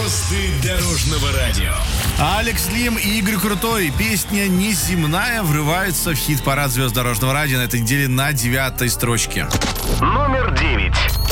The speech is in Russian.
Звезды дорожного радио. Алекс Лим и Игорь Крутой. Песня «Неземная» врывается в хит-парад звезд дорожного радио на этой неделе на 9-й строчке. Номер 9.